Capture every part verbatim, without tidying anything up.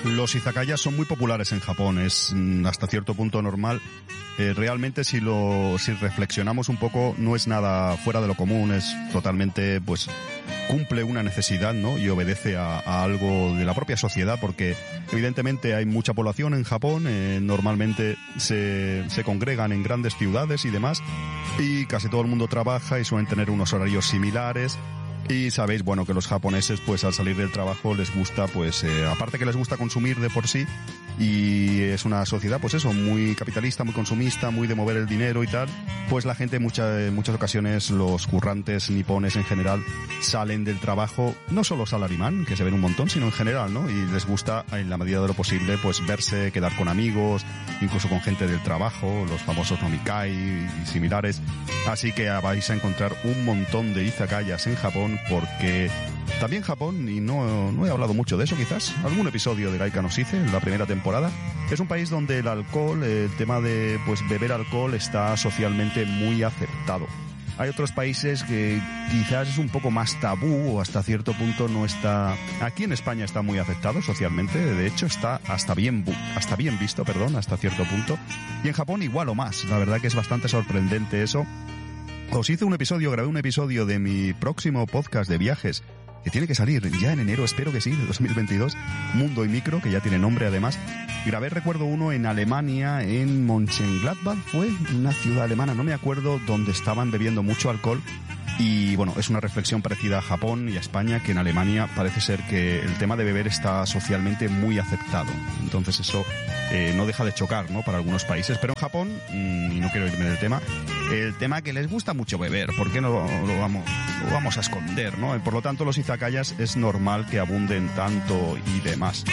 Los izakayas son muy populares en Japón, es mm, hasta cierto punto normal. Eh, realmente si lo si reflexionamos un poco no es nada fuera de lo común, es totalmente, pues, cumple una necesidad, ¿no? Y obedece a, a algo de la propia sociedad, porque evidentemente hay mucha población en Japón, eh, normalmente se, se congregan en grandes ciudades y demás, y casi todo el mundo trabaja y suelen tener unos horarios similares. Y sabéis, bueno, que los japoneses, pues al salir del trabajo les gusta, pues, eh, aparte que les gusta consumir de por sí, y es una sociedad, pues eso, muy capitalista, muy consumista, muy de mover el dinero y tal, pues la gente mucha, en muchas ocasiones, los currantes nipones en general, salen del trabajo, no solo salaryman, que se ven un montón, sino en general, ¿no? Y les gusta, en la medida de lo posible, pues verse, quedar con amigos, incluso con gente del trabajo, los famosos nomikai y similares. Así que vais a encontrar un montón de izakayas en Japón, porque también Japón, y no, no he hablado mucho de eso quizás, algún episodio de Gaika nos hice en la primera temporada, es un país donde el alcohol, el tema de, pues, beber alcohol está socialmente muy aceptado. Hay otros países que quizás es un poco más tabú o hasta cierto punto no está... Aquí en España está muy aceptado socialmente, de hecho está hasta bien, hasta bien visto, perdón, hasta cierto punto. Y en Japón igual o más, la verdad que es bastante sorprendente eso. Os hice un episodio, grabé un episodio de mi próximo podcast de viajes, que tiene que salir ya en enero, espero que sí, de dos mil veintidós, Mundo y Micro, que ya tiene nombre además. Grabé, recuerdo, uno en Alemania, en Mönchengladbach, fue una ciudad alemana, no me acuerdo, donde estaban bebiendo mucho alcohol. Y bueno, es una reflexión parecida a Japón y a España, que en Alemania parece ser que el tema de beber está socialmente muy aceptado. Entonces eso eh, no deja de chocar, ¿no?, para algunos países. Pero en Japón, mmm, y no quiero irme del tema, el tema que les gusta mucho beber, ¿por qué no lo vamos, lo vamos a esconder, ¿no? Por lo tanto, los izakayas es normal que abunden tanto y demás.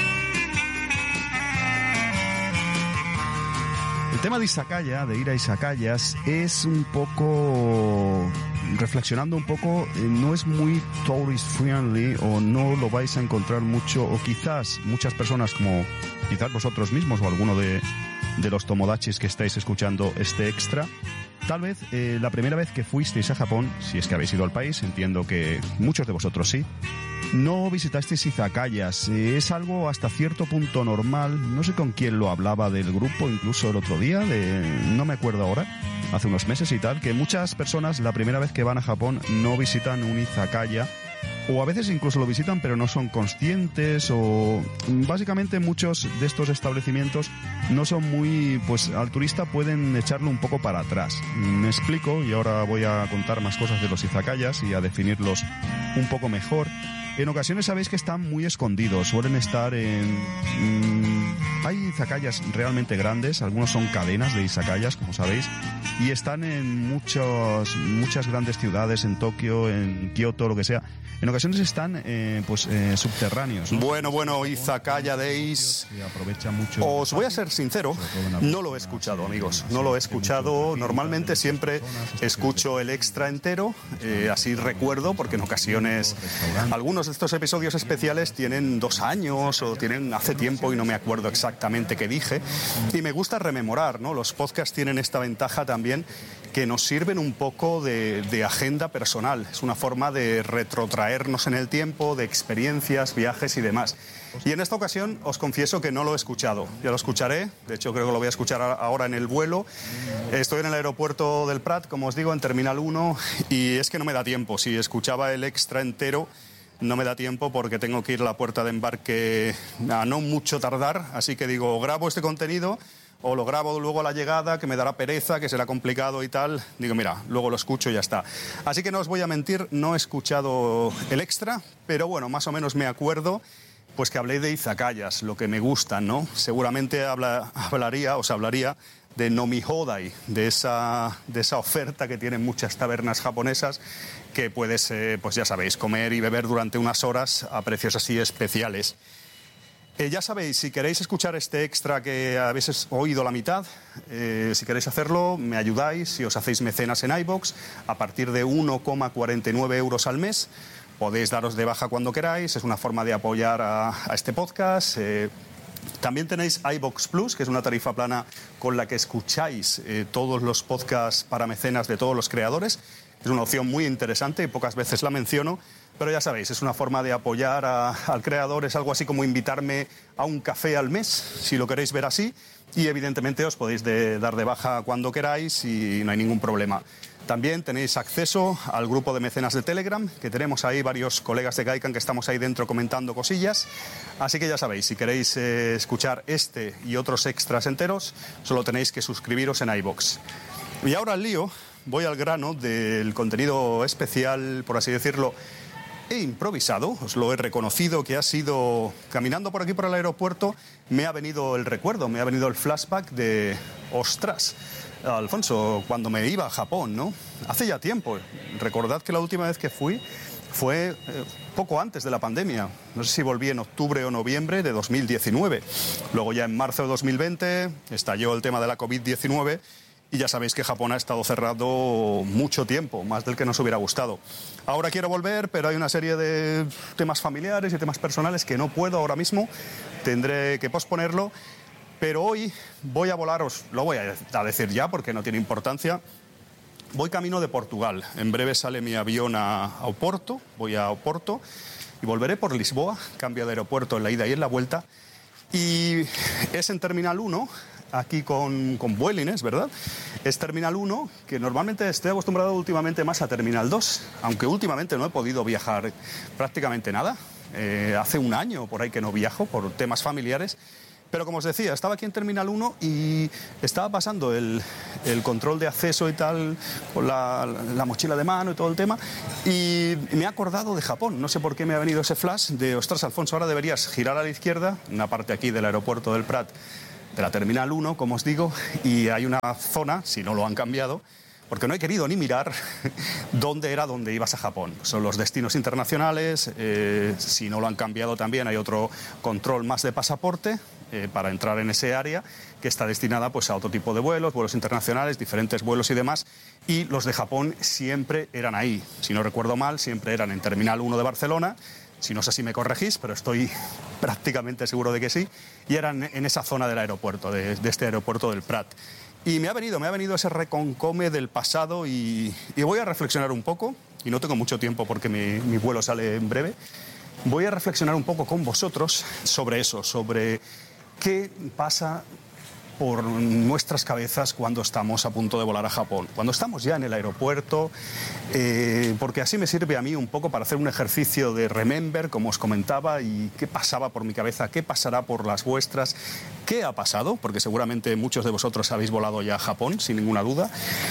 El tema de izakaya, de ir a izakayas, es un poco... reflexionando un poco, eh, no es muy tourist friendly, o no lo vais a encontrar mucho, o quizás muchas personas, como quizás vosotros mismos o alguno de, de los tomodachis que estáis escuchando este extra, tal vez eh, la primera vez que fuisteis a Japón, si es que habéis ido al país, entiendo que muchos de vosotros sí, no visitasteis izakayas. Eh, es algo hasta cierto punto normal. No sé con quién lo hablaba del grupo, incluso el otro día, de, no me acuerdo ahora, hace unos meses y tal, que muchas personas la primera vez que van a Japón no visitan un izakaya, o a veces incluso lo visitan pero no son conscientes, o básicamente muchos de estos establecimientos no son muy, pues al turista pueden echarlo un poco para atrás. Me explico, y ahora voy a contar más cosas de los izakayas y a definirlos un poco mejor. En ocasiones sabéis que están muy escondidos, suelen estar en... Mmm, hay izakayas realmente grandes, algunos son cadenas de izakayas, como sabéis, y están en muchos, muchas grandes ciudades, en Tokio, en Kioto, lo que sea. En ocasiones están eh, pues eh, subterráneos, ¿no? Bueno, bueno, Izakaya Days. Os voy a ser sincero, no lo he escuchado, amigos. No lo he escuchado. Normalmente siempre escucho el extra entero, eh, así recuerdo, porque en ocasiones algunos de estos episodios especiales tienen dos años o tienen hace tiempo y no me acuerdo exactamente qué dije. Y me gusta rememorar, ¿no? Los podcasts tienen esta ventaja también, que nos sirven un poco de, de agenda personal. Es una forma de retrotraernos en el tiempo, de experiencias, viajes y demás. Y en esta ocasión os confieso que no lo he escuchado. Ya lo escucharé, de hecho creo que lo voy a escuchar ahora en el vuelo. Estoy en el aeropuerto del Prat, como os digo, en Terminal uno, y es que no me da tiempo. Si escuchaba el extra entero, no me da tiempo porque tengo que ir a la puerta de embarque a no mucho tardar, así que digo, grabo este contenido o lo grabo luego a la llegada, que me dará pereza, que será complicado y tal. Digo, mira, luego lo escucho y ya está. Así que no os voy a mentir, no he escuchado el extra, pero bueno, más o menos me acuerdo, pues que hablé de izakayas, lo que me gustan, ¿no? Seguramente habla, hablaría, os hablaría de nomihodai, de esa, de esa oferta que tienen muchas tabernas japonesas, que puedes, eh, pues ya sabéis, comer y beber durante unas horas a precios así especiales. Eh, ya sabéis, si queréis escuchar este extra que habéis oído la mitad, eh, si queréis hacerlo, me ayudáis si os hacéis mecenas en iVoox a partir de uno coma cuarenta y nueve euros al mes. Podéis daros de baja cuando queráis, es una forma de apoyar a, a este podcast. Eh, También tenéis iVoox Plus, que es una tarifa plana con la que escucháis eh, todos los podcasts para mecenas de todos los creadores. Es una opción muy interesante y pocas veces la menciono, Pero ya sabéis, es una forma de apoyar a, al creador, es algo así como invitarme a un café al mes, si lo queréis ver así, y evidentemente os podéis de, dar de baja cuando queráis y no hay ningún problema. También tenéis acceso al grupo de mecenas de Telegram, que tenemos ahí varios colegas de Gaikan que estamos ahí dentro comentando cosillas. Así que ya sabéis, si queréis eh, escuchar este y otros extras enteros, solo tenéis que suscribiros en iVoox. Y ahora al lío, voy al grano del contenido especial, por así decirlo. He improvisado, os lo he reconocido, que ha sido, caminando por aquí por el aeropuerto, me ha venido el recuerdo, me ha venido el flashback de, ostras, Alfonso, cuando me iba a Japón, ¿no? Hace ya tiempo. Recordad que la última vez que fui fue eh, poco antes de la pandemia. No sé si volví en octubre o noviembre de dos mil diecinueve. Luego ya en marzo de dos mil veinte estalló el tema de la covid diecinueve. Y ya sabéis que Japón ha estado cerrado mucho tiempo, más del que nos hubiera gustado. Ahora quiero volver, pero hay una serie de temas familiares y temas personales que no puedo ahora mismo. Tendré que posponerlo. Pero hoy voy a volar, os lo voy a decir ya porque no tiene importancia. Voy camino de Portugal. En breve sale mi avión a, a Oporto. Voy a Oporto y volveré por Lisboa. Cambio de aeropuerto en la ida y en la vuelta. Y es en Terminal uno. Aquí con, con Vueling, ¿es verdad? Es Terminal uno, que normalmente estoy acostumbrado últimamente más a Terminal dos, aunque últimamente no he podido viajar prácticamente nada. Eh, hace un año por ahí que no viajo por temas familiares. Pero como os decía, estaba aquí en Terminal uno y estaba pasando el, el control de acceso y tal, con la, la mochila de mano y todo el tema, y me he acordado de Japón. No sé por qué me ha venido ese flash de, ostras, Alfonso, ahora deberías girar a la izquierda, una parte aquí del aeropuerto del Prat, de la Terminal uno, como os digo, y hay una zona, si no lo han cambiado, porque no he querido ni mirar dónde era donde ibas a Japón. Son los destinos internacionales, eh, si no lo han cambiado también hay otro control más de pasaporte eh, para entrar en ese área que está destinada pues, a otro tipo de vuelos, vuelos internacionales, diferentes vuelos y demás, y los de Japón siempre eran ahí. Si no recuerdo mal, siempre eran en Terminal uno de Barcelona. Si no sé si me corregís, pero estoy prácticamente seguro de que sí. Y eran en esa zona del aeropuerto, de, de este aeropuerto del Prat. Y me ha venido, me ha venido ese reconcome del pasado y, y voy a reflexionar un poco, y no tengo mucho tiempo porque mi, mi vuelo sale en breve, voy a reflexionar un poco con vosotros sobre eso, sobre qué pasa por nuestras cabezas cuando estamos a punto de volar a Japón, cuando estamos ya en el aeropuerto, eh, porque así me sirve a mí un poco para hacer un ejercicio de remember, como os comentaba, y qué pasaba por mi cabeza, qué pasará por las vuestras, qué ha pasado, porque seguramente muchos de vosotros habéis volado ya a Japón, sin ninguna duda.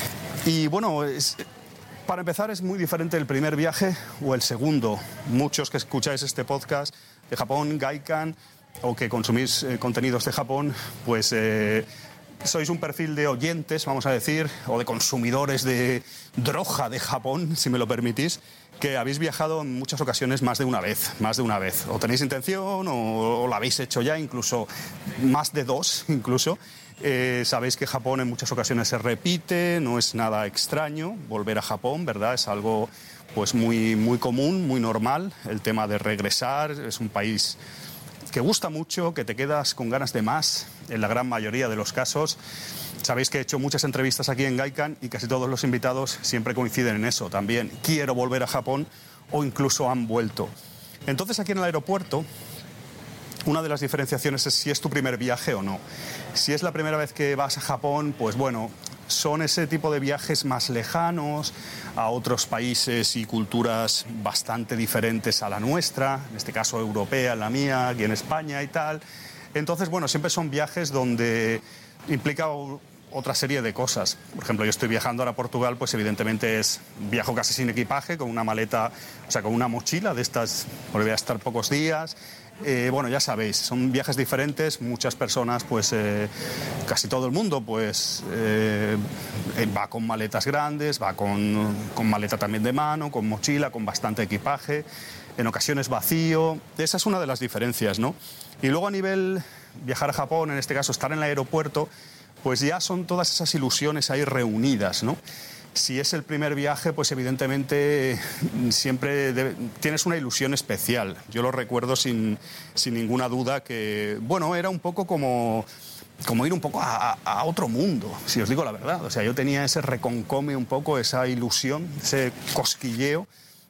Y bueno, es, para empezar es muy diferente el primer viaje o el segundo. Muchos que escucháis este podcast de Japón, Gaikan, o que consumís eh, contenidos de Japón, pues eh, sois un perfil de oyentes, vamos a decir, o de consumidores de droga de Japón, si me lo permitís, que habéis viajado en muchas ocasiones más de una vez, más de una vez. O tenéis intención o, o lo habéis hecho ya, incluso más de dos, incluso. Eh, sabéis que Japón en muchas ocasiones se repite, no es nada extraño volver a Japón, ¿verdad? Es algo pues muy, muy común, muy normal, el tema de regresar. Es un país que gusta mucho, que te quedas con ganas de más, en la gran mayoría de los casos. Sabéis que he hecho muchas entrevistas aquí en Gaikan y casi todos los invitados siempre coinciden en eso también. Quiero volver a Japón o incluso han vuelto. Entonces aquí en el aeropuerto, una de las diferenciaciones es si es tu primer viaje o no. Si es la primera vez que vas a Japón, pues bueno, son ese tipo de viajes más lejanos, a otros países y culturas bastante diferentes a la nuestra, en este caso europea, la mía, aquí en España y tal. Entonces, bueno, siempre son viajes donde implica otra serie de cosas. Por ejemplo, yo estoy viajando ahora a Portugal, pues evidentemente es viajo casi sin equipaje, con una maleta, o sea, con una mochila de estas, porque voy a estar pocos días. Eh, bueno, ya sabéis, son viajes diferentes, muchas personas, pues eh, casi todo el mundo, pues eh, va con maletas grandes, va con, con maleta también de mano, con mochila, con bastante equipaje, en ocasiones vacío. Esa es una de las diferencias, ¿no? Y luego a nivel viajar a Japón, en este caso estar en el aeropuerto, pues ya son todas esas ilusiones ahí reunidas, ¿no? Si es el primer viaje, pues evidentemente siempre debe, tienes una ilusión especial. Yo lo recuerdo sin, sin ninguna duda que, bueno, era un poco como, como ir un poco a, a otro mundo, si os digo la verdad. O sea, yo tenía ese reconcome un poco, esa ilusión, ese cosquilleo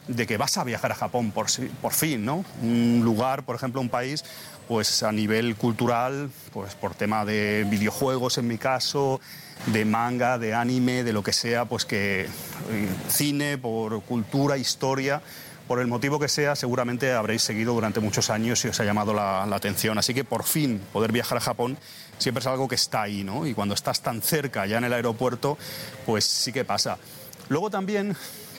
de que vas a viajar a Japón por, por fin, ¿no? Un lugar, por ejemplo, un país, pues a nivel cultural, pues por tema de videojuegos en mi caso, de manga, de anime, de lo que sea, pues que eh, cine, por cultura, historia, por el motivo que sea, seguramente habréis seguido durante muchos años y os ha llamado la, la atención. Así que por fin poder viajar a Japón siempre es algo que está ahí, ¿no? Y cuando estás tan cerca, ya en el aeropuerto, pues sí que pasa. Luego también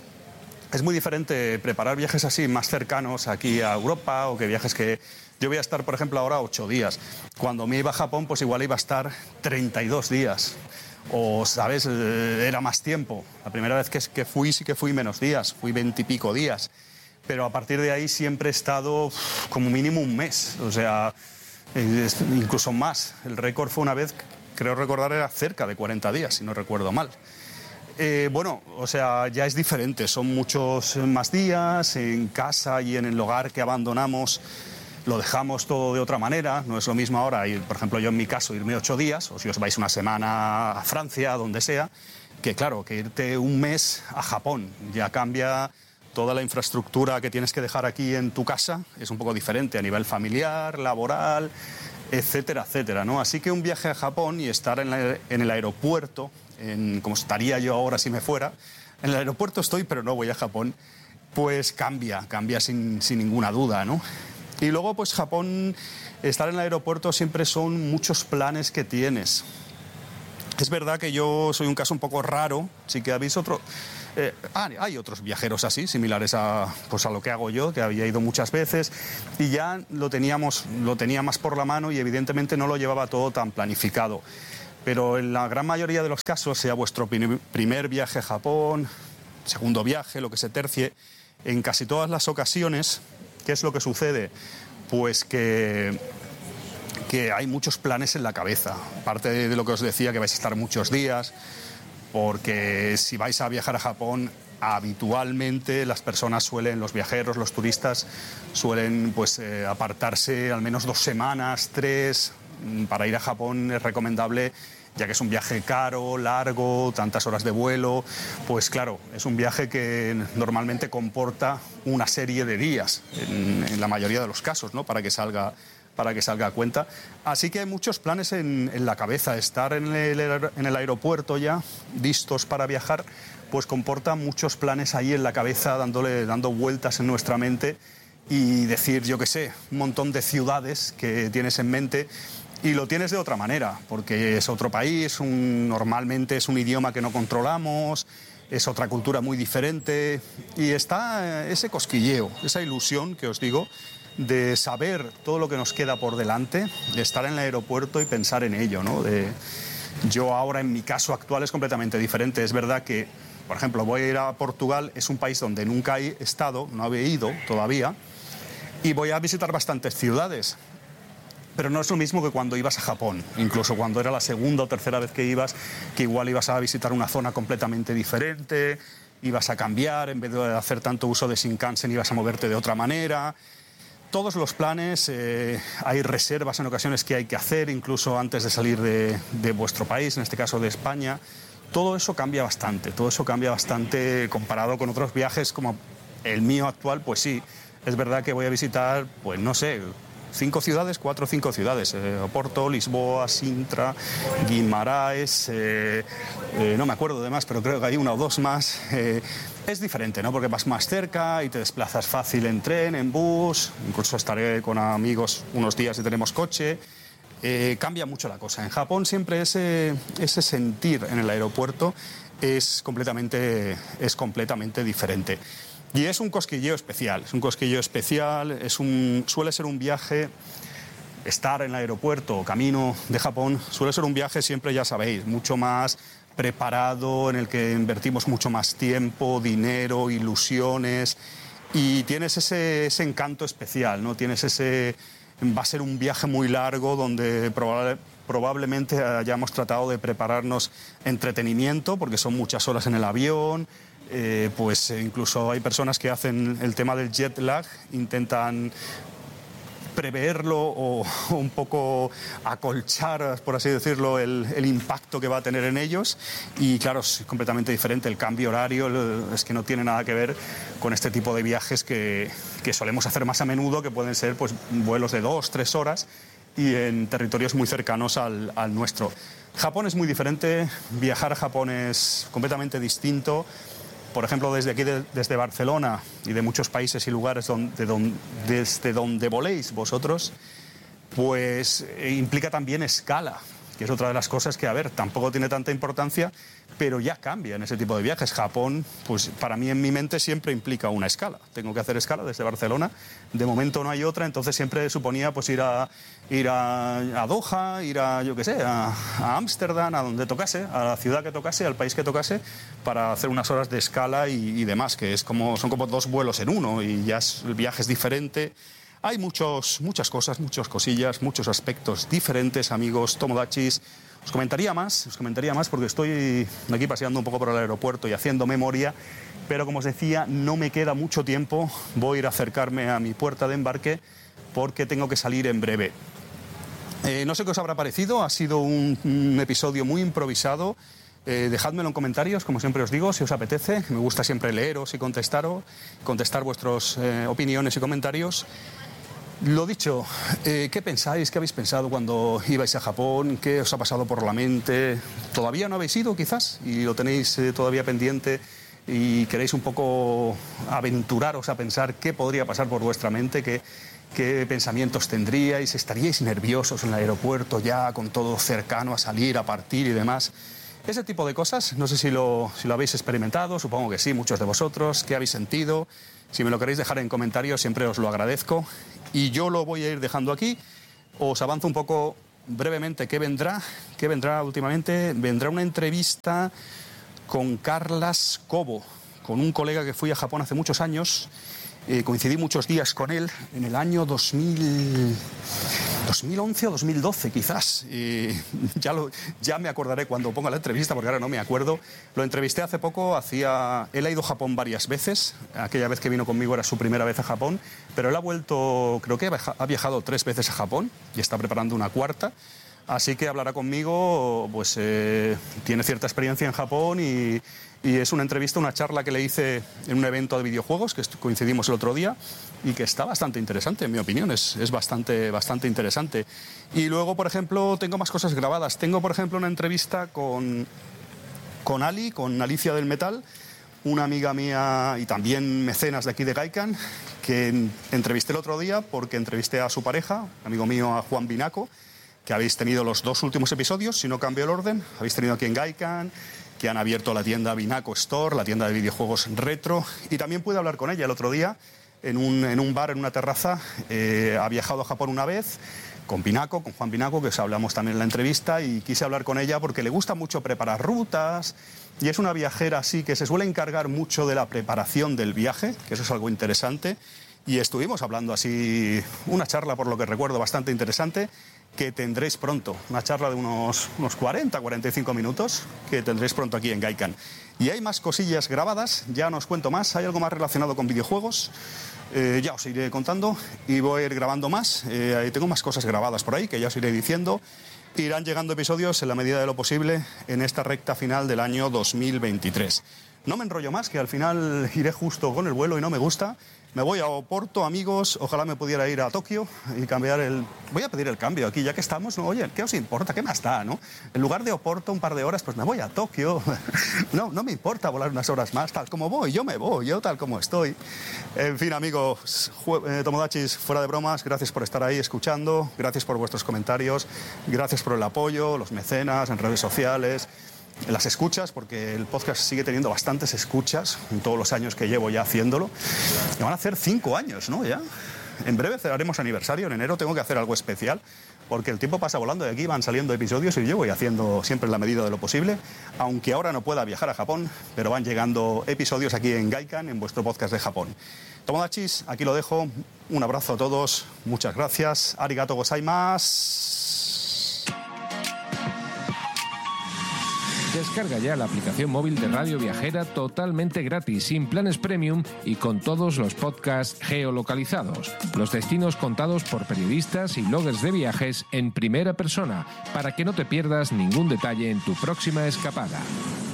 es muy diferente preparar viajes así más cercanos aquí a Europa, o que viajes que... Yo voy a estar, por ejemplo, ahora ocho días. Cuando me iba a Japón, pues igual iba a estar treinta y dos días. O, ¿sabes? Era más tiempo. La primera vez que, que fui sí que fui menos días. Fui veintipico días. Pero a partir de ahí siempre he estado uf, como mínimo un mes. O sea, incluso más. El récord fue una vez, creo recordar, era cerca de cuarenta días, si no recuerdo mal. Eh, bueno, o sea, ya es diferente. Son muchos más días en casa y en el hogar que abandonamos. Lo dejamos todo de otra manera, no es lo mismo ahora ir, por ejemplo, yo en mi caso, irme ocho días, o si os vais una semana a Francia, a donde sea, que claro, que irte un mes a Japón. Ya cambia toda la infraestructura que tienes que dejar aquí en tu casa, es un poco diferente a nivel familiar, laboral, etcétera, etcétera, ¿no? Así que un viaje a Japón y estar en, la, en el aeropuerto, en, como estaría yo ahora si me fuera, en el aeropuerto estoy, pero no voy a Japón, pues cambia, cambia sin, sin ninguna duda, ¿no? Y luego, pues Japón, estar en el aeropuerto siempre son muchos planes que tienes. Es verdad que yo soy un caso un poco raro, sí que habéis otro... Eh, ah, hay otros viajeros así, similares a, pues a lo que hago yo, que había ido muchas veces, y ya lo teníamos, lo tenía más por la mano y evidentemente no lo llevaba todo tan planificado. Pero en la gran mayoría de los casos, sea vuestro primer viaje a Japón, segundo viaje, lo que se tercie, en casi todas las ocasiones... ¿Qué es lo que sucede? Pues que, que hay muchos planes en la cabeza. Aparte de lo que os decía, que vais a estar muchos días, porque si vais a viajar a Japón, habitualmente las personas suelen, los viajeros, los turistas, suelen pues eh, apartarse al menos dos semanas, tres. Para ir a Japón es recomendable, ya que es un viaje caro, largo, tantas horas de vuelo, pues claro, es un viaje que normalmente comporta una serie de días, en, en la mayoría de los casos, ¿no? Para que salga, para que salga a cuenta. Así que hay muchos planes en, en la cabeza. Estar en el, en el aeropuerto ya, listos para viajar, pues comporta muchos planes ahí en la cabeza, dándole, dando vueltas en nuestra mente, y decir, yo qué sé, un montón de ciudades que tienes en mente. Y lo tienes de otra manera, porque es otro país, un, normalmente es un idioma que no controlamos, es otra cultura muy diferente, y está ese cosquilleo, esa ilusión que os digo, de saber todo lo que nos queda por delante, de estar en el aeropuerto y pensar en ello, ¿no? De, yo ahora, en mi caso actual, es completamente diferente. Es verdad que, por ejemplo, voy a ir a Portugal, es un país donde nunca he estado, no había ido todavía, y voy a visitar bastantes ciudades. Pero no es lo mismo que cuando ibas a Japón, incluso cuando era la segunda o tercera vez que ibas, que igual ibas a visitar una zona completamente diferente, ibas a cambiar, en vez de hacer tanto uso de Shinkansen ibas a moverte de otra manera. Todos los planes, eh, hay reservas en ocasiones que hay que hacer, incluso antes de salir de, de vuestro país, en este caso de España. Todo eso cambia bastante, todo eso cambia bastante comparado con otros viajes como el mío actual. Pues sí, es verdad que voy a visitar, pues no sé, cinco ciudades, cuatro o cinco ciudades, eh, Oporto, Lisboa, Sintra, Guimarães, eh, eh, no me acuerdo de más, pero creo que hay una o dos más. Eh, es diferente, ¿no? Porque vas más cerca y te desplazas fácil en tren, en bus, incluso estaré con amigos unos días y tenemos coche. Eh, cambia mucho la cosa. En Japón siempre ese, ese sentir en el aeropuerto es completamente, es completamente diferente. Y es un cosquilleo especial, es un cosquilleo especial, es un, suele ser un viaje, estar en el aeropuerto o camino de Japón, suele ser un viaje siempre, ya sabéis, mucho más preparado, en el que invertimos mucho más tiempo, dinero, ilusiones, y tienes ese, ese encanto especial, ¿no? Tienes ese, va a ser un viaje muy largo donde probable, probablemente hayamos tratado de prepararnos entretenimiento, porque son muchas horas en el avión. Eh, pues incluso hay personas que hacen el tema del jet lag, intentan preverlo o, o un poco acolchar, por así decirlo, el, el impacto que va a tener en ellos. Y claro, es completamente diferente el cambio horario, el, es que no tiene nada que ver con este tipo de viajes que, que solemos hacer más a menudo, que pueden ser pues vuelos de dos, tres horas y en territorios muy cercanos al, al nuestro. Japón es muy diferente, viajar a Japón es completamente distinto. Por ejemplo, desde aquí, de, desde Barcelona y de muchos países y lugares donde, donde, desde donde voléis vosotros, pues eh, implica también escala, que es otra de las cosas que, a ver, tampoco tiene tanta importancia, pero ya cambia en ese tipo de viajes. Japón, pues para mí en mi mente siempre implica una escala. Tengo que hacer escala desde Barcelona. De momento no hay otra, entonces siempre suponía pues ir a ir a, a Doha, ir a, yo qué sé, a Ámsterdam, a, a donde tocase, a la ciudad que tocase, al país que tocase, para hacer unas horas de escala y, y demás, que es como, son como dos vuelos en uno y ya es, el viaje es diferente. Hay muchos, muchas cosas, muchas cosillas, muchos aspectos diferentes, amigos tomodachis. Os comentaría más, os comentaría más porque estoy aquí paseando un poco por el aeropuerto y haciendo memoria, pero como os decía, no me queda mucho tiempo. Voy a ir a acercarme a mi puerta de embarque porque tengo que salir en breve. Eh, no sé qué os habrá parecido, ha sido un, un episodio muy improvisado. Eh, dejádmelo en comentarios, como siempre os digo, si os apetece. Me gusta siempre leeros y contestaros, contestar vuestras eh, opiniones y comentarios. Lo dicho, eh, ¿qué pensáis? ¿Qué habéis pensado cuando ibais a Japón? ¿Qué os ha pasado por la mente? ¿Todavía no habéis ido, quizás? ¿Y lo tenéis eh, todavía pendiente? ¿Y queréis un poco aventuraros a pensar qué podría pasar por vuestra mente? ¿Qué, qué pensamientos tendríais? ¿Estaríais nerviosos en el aeropuerto ya, con todo cercano a salir, a partir y demás? Ese tipo de cosas, no sé si lo, si lo habéis experimentado, supongo que sí, muchos de vosotros. ¿Qué habéis sentido? Si me lo queréis dejar en comentarios, siempre os lo agradezco. Y yo lo voy a ir dejando aquí. Os avanzo un poco brevemente qué vendrá. ¿Qué vendrá últimamente? Vendrá una entrevista con Carlas Cobo, con un colega que fui a Japón hace muchos años. Eh, coincidí muchos días con él en el año dos mil, dos mil once o dos mil doce quizás. Eh, ya, lo, ya me acordaré cuando ponga la entrevista porque ahora no me acuerdo. Lo entrevisté hace poco, hacía, él ha ido a Japón varias veces. Aquella vez que vino conmigo era su primera vez a Japón, pero él ha vuelto, creo que ha viajado tres veces a Japón y está preparando una cuarta. Así que hablará conmigo, pues eh, tiene cierta experiencia en Japón y, y es una entrevista, una charla que le hice en un evento de videojuegos que coincidimos el otro día y que está bastante interesante, en mi opinión, es, es bastante, bastante interesante. Y luego, por ejemplo, tengo más cosas grabadas. Tengo, por ejemplo, una entrevista con, con Ali, con Alicia del Metal, una amiga mía y también mecenas de aquí de Gaikan, que entrevisté el otro día porque entrevisté a su pareja, amigo mío, a Juan Binaco, que habéis tenido los dos últimos episodios, si no cambio el orden, habéis tenido aquí en Gaikan, que han abierto la tienda Binaco Store, la tienda de videojuegos retro, y también pude hablar con ella el otro día en un, en un bar, en una terraza. Eh, ha viajado a Japón una vez con Binaco, con Juan Binaco, que os hablamos también en la entrevista, y quise hablar con ella porque le gusta mucho preparar rutas, y es una viajera así que se suele encargar mucho de la preparación del viaje, que eso es algo interesante, y estuvimos hablando así, una charla por lo que recuerdo bastante interesante, que tendréis pronto, una charla de unos, unos cuarenta, cuarenta y cinco minutos, que tendréis pronto aquí en Gaikan. Y hay más cosillas grabadas, ya no os cuento más, hay algo más relacionado con videojuegos, eh, ya os iré contando y voy a ir grabando más, eh, tengo más cosas grabadas por ahí que ya os iré diciendo. Irán llegando episodios en la medida de lo posible en esta recta final del año dos mil veintitrés. No me enrollo más, que al final iré justo con el vuelo y no me gusta. Me voy a Oporto, amigos, ojalá me pudiera ir a Tokio y cambiar el... Voy a pedir el cambio aquí, ya que estamos, ¿no? Oye, ¿qué os importa? ¿Qué más da, no? En lugar de Oporto un par de horas, pues me voy a Tokio. No, no me importa volar unas horas más, tal como voy, yo me voy, yo tal como estoy. En fin, amigos, eh, Tomodachis, fuera de bromas, gracias por estar ahí escuchando, gracias por vuestros comentarios, gracias por el apoyo, los mecenas en redes sociales, las escuchas, porque el podcast sigue teniendo bastantes escuchas en todos los años que llevo ya haciéndolo. Y van a hacer cinco años, ¿no? Ya. En breve celebraremos aniversario, en enero tengo que hacer algo especial, porque el tiempo pasa volando y aquí van saliendo episodios y yo voy haciendo siempre en la medida de lo posible, aunque ahora no pueda viajar a Japón, pero van llegando episodios aquí en Gaikan, en vuestro podcast de Japón. Tomodachis, aquí lo dejo. Un abrazo a todos, muchas gracias. Arigato gozaimasu. Descarga ya la aplicación móvil de Radio Viajera totalmente gratis, sin planes premium y con todos los podcasts geolocalizados. Los destinos contados por periodistas y bloggers de viajes en primera persona, para que no te pierdas ningún detalle en tu próxima escapada.